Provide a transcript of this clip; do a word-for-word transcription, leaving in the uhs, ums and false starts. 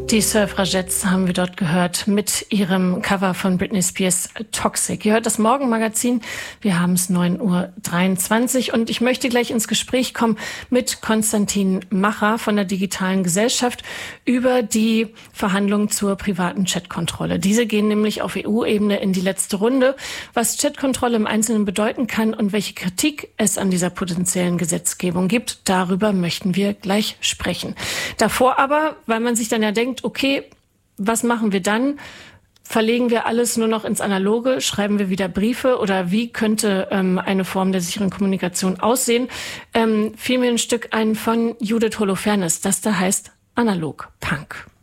Die Surfragettes haben wir dort gehört mit ihrem Cover von Britney Spears Toxic. Ihr hört das Morgenmagazin. Wir haben es neun Uhr dreiundzwanzig und ich möchte gleich ins Gespräch kommen mit Konstantin Macher von der Digitalen Gesellschaft über die Verhandlungen zur privaten Chatkontrolle. Diese gehen nämlich auf E U-Ebene in die letzte Runde. Was Chatkontrolle im Einzelnen bedeuten kann und welche Kritik es an dieser potenziellen Gesetzgebung gibt, darüber möchten wir gleich sprechen. Davor aber, weil man sich dann ja denkt, okay, was machen wir dann? Verlegen wir alles nur noch ins Analoge? Schreiben wir wieder Briefe? Oder wie könnte ähm, eine Form der sicheren Kommunikation aussehen? Ähm, fiel mir ein Stück ein von Judith Holofernes, das da heißt Analog Punk.